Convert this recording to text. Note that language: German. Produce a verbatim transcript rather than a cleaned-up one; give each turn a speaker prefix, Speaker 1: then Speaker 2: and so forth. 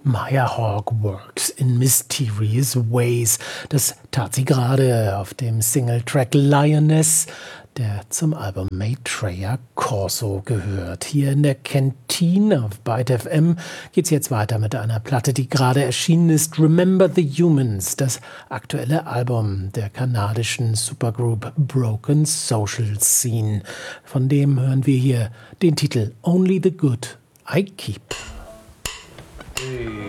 Speaker 1: Maya Hawke works in mysterious ways. Das tat sie gerade auf dem Singletrack Lioness, der zum Album Maitreya Corso gehört. Hier in der Kantine auf Byte F M geht's jetzt weiter mit einer Platte, die gerade erschienen ist. Remember the Humans, das aktuelle Album der kanadischen Supergroup Broken Social Scene. Von dem hören wir hier den Titel Only the Good I Keep.
Speaker 2: Hey.